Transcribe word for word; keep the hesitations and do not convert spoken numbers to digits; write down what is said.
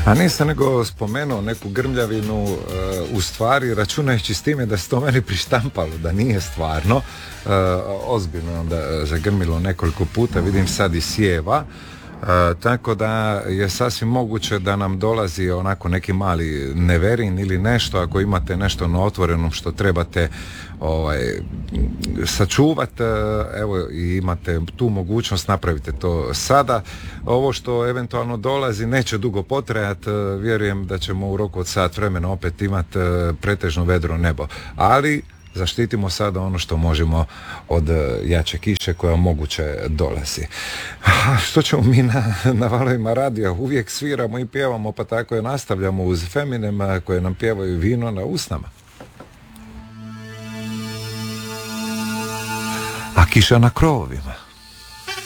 A nisam nego spomenuo neku grmljavinu, uh, u stvari računajući s time da se to meni prištampalo, da nije stvarno, uh, ozbiljno onda zagrmilo nekoliko puta, vidim sad i sjeva. Uh, tako da je sasvim moguće da nam dolazi onako neki mali neverin ili nešto, ako imate nešto na otvorenom što trebate ovaj, sačuvati, evo i imate tu mogućnost, napravite to sada. Ovo što eventualno dolazi neće dugo potrajati, vjerujem da ćemo u roku od sat vremena opet imati pretežno vedro nebo, ali zaštitimo sada ono što možemo od jače kiše koja moguće dolazi. A što ćemo mi na, na valovima radija? Uvijek sviramo i pjevamo, pa tako je nastavljamo uz Feminem koje nam pjevaju Vino na usnama. A kiša na krovovima.